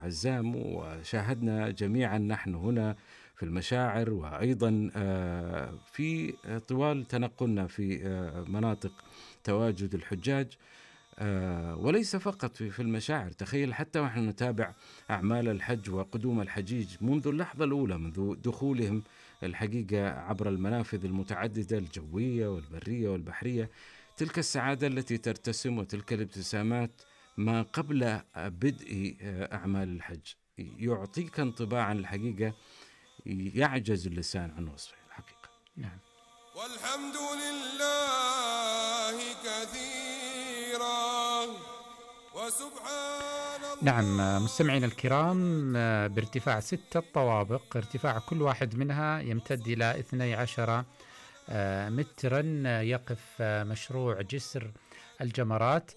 عزام، وشاهدنا جميعا نحن هنا في المشاعر، وأيضا في طوال تنقلنا في مناطق تواجد الحجاج، وليس فقط في المشاعر. تخيل حتى ونحن نتابع أعمال الحج وقدوم الحجيج منذ اللحظة الأولى، منذ دخولهم الحقيقة عبر المنافذ المتعددة الجوية والبرية والبحرية، تلك السعادة التي ترتسم وتلك الابتسامات ما قبل بدء أعمال الحج يعطيك انطباعا الحقيقة يعجز اللسان عن وصفه الحقيقة. نعم. والحمد لله كثيرا وسبحان الله. نعم مستمعينا الكرام، بارتفاع 6 طوابق، ارتفاع كل واحد منها يمتد إلى 12 مترا، يقف مشروع جسر الجمرات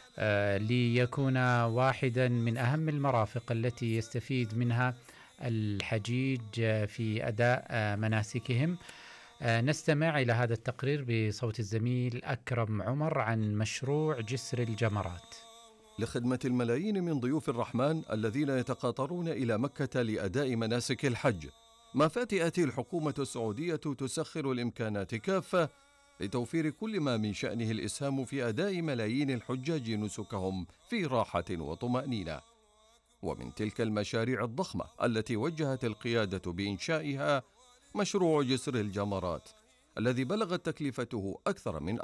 ليكون واحدا من أهم المرافق التي يستفيد منها الحجيج في أداء مناسكهم. نستمع إلى هذا التقرير بصوت الزميل أكرم عمر عن مشروع جسر الجمرات. لخدمة الملايين من ضيوف الرحمن الذين يتقاطرون إلى مكة لأداء مناسك الحج، ما تأتي الحكومة السعودية تسخر الإمكانات كافة لتوفير كل ما من شأنه الإسهام في أداء ملايين الحجاج نسكهم في راحة وطمأنينة. ومن تلك المشاريع الضخمة التي وجهت القيادة بإنشائها مشروع جسر الجمرات، الذي بلغت تكلفته أكثر من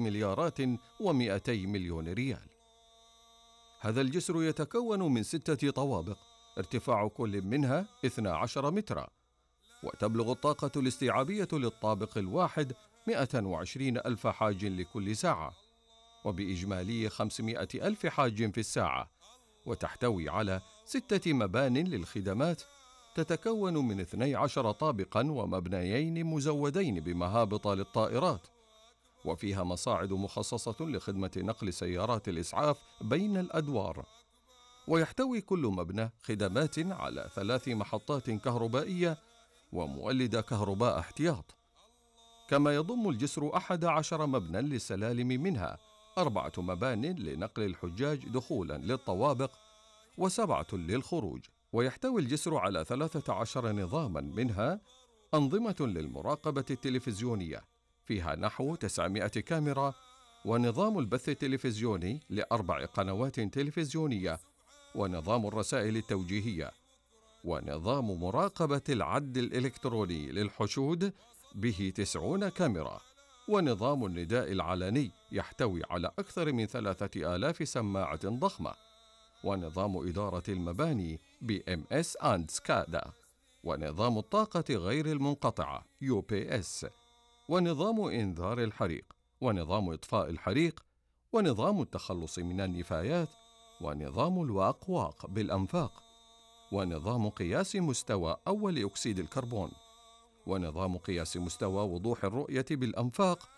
4,200 مليون ريال. هذا الجسر يتكون من 6 طوابق، ارتفاع كل منها 12 مترا، وتبلغ الطاقة الاستيعابية للطابق الواحد 120 ألف حاج لكل ساعة، وبإجمالي 500 ألف حاج في الساعة، وتحتوي على 6 مبان للخدمات تتكون من 12 طابقا ومبنيين مزودين بمهابط للطائرات، وفيها مصاعد مخصصة لخدمة نقل سيارات الإسعاف بين الأدوار. ويحتوي كل مبنى خدمات على 3 محطات كهربائية ومولد كهرباء احتياط. كما يضم الجسر 11 مبنى للسلالم، منها 4 مبان لنقل الحجاج دخولا للطوابق و7 للخروج. ويحتوي الجسر على 13 نظاما، منها أنظمة للمراقبة التلفزيونية فيها نحو 900 كاميرا، ونظام البث التلفزيوني ل4 قنوات تلفزيونية، ونظام الرسائل التوجيهية، ونظام مراقبة العد الإلكتروني للحشود به 90 كاميرا، ونظام النداء العلني يحتوي على أكثر من 3000 سماعة ضخمة، ونظام إدارة المباني BMS and SCADA، ونظام الطاقة غير المنقطعة UPS، ونظام إنذار الحريق، ونظام إطفاء الحريق، ونظام التخلص من النفايات، ونظام الواقواق بالأنفاق، ونظام قياس مستوى أول أكسيد الكربون، ونظام قياس مستوى وضوح الرؤية بالأنفاق،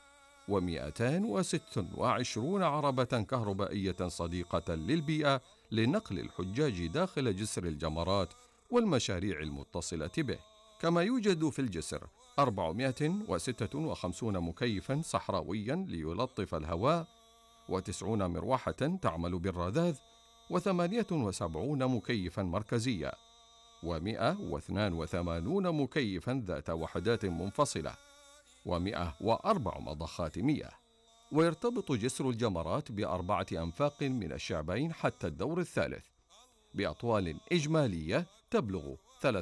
و226 عربة كهربائية صديقة للبيئة لنقل الحجاج داخل جسر الجمرات والمشاريع المتصلة به. كما يوجد في الجسر 456 مكيفا صحراويا ليلطف الهواء، و90 مروحة تعمل بالرذاذ، و78 مكيفا مركزية، و182 مكيفا ذات وحدات منفصلة، و104 مضخات مياه. ويرتبط جسر الجمرات ب4 أنفاق من الشعبين حتى الدور الثالث، بأطوال إجمالية تبلغ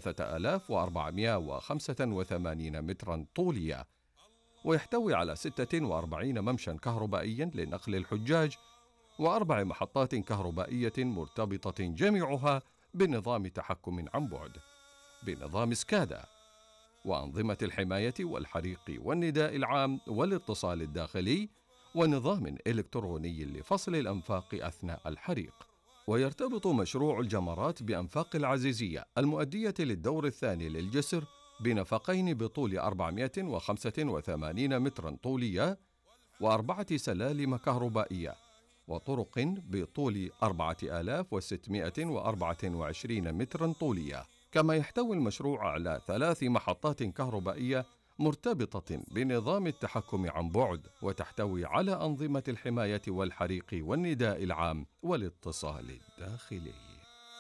3485 مترا طولية. ويحتوي على 46 ممشى كهربائيا لنقل الحجاج، و4 محطات كهربائية مرتبطة جميعها بنظام تحكم عن بعد بنظام سكادا، وأنظمة الحماية والحريق والنداء العام والاتصال الداخلي، ونظام إلكتروني لفصل الأنفاق أثناء الحريق. ويرتبط مشروع الجمرات بأنفاق العزيزية المؤدية للدور الثاني للجسر بنفقين بطول 485 مترا طولية، و4 سلالم كهربائية، وطرق بطول 4624 مترا طولية. كما يحتوي المشروع على 3 محطات كهربائية مرتبطة بنظام التحكم عن بعد، وتحتوي على أنظمة الحماية والحريق والنداء العام والاتصال الداخلي.